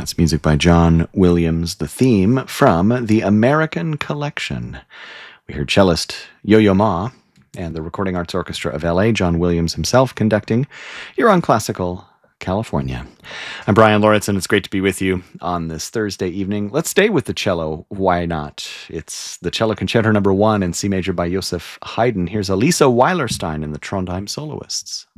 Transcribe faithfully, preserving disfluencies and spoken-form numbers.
That's music by John Williams, the theme from the American Collection. We heard cellist Yo-Yo Ma and the Recording Arts Orchestra of L A, John Williams himself conducting. You're on Classical California. I'm Brian Lauritsen. It's great to be with you on this Thursday evening. Let's stay with the cello. Why not? It's the Cello Concerto Number One in C major by Joseph Haydn. Here's Elisa Weilerstein and the Trondheim Soloists.